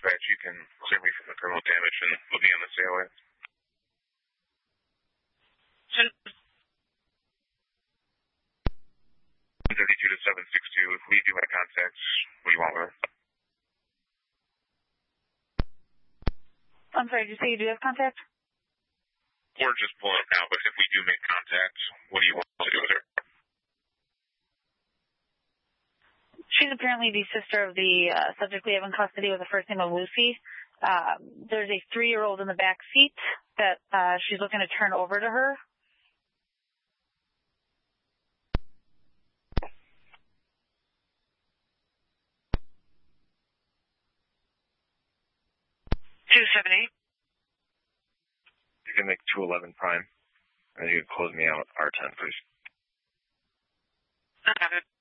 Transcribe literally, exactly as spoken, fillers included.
dispatch, you can clear me from the criminal damage and put me on the assailant. thirty-two to seven six two, if we do have contacts, what do you want with her? I'm sorry, did you say you do have contact? We're just pulling up now, but if we do make contact, what do you want to do with her? She's apparently the sister of the uh, subject we have in custody with the first name of Lucy. Uh, there's a three-year-old in the back seat that uh, she's looking to turn over to her. two seven eight. You can make two eleven prime, and you can close me out R ten, please. I have it.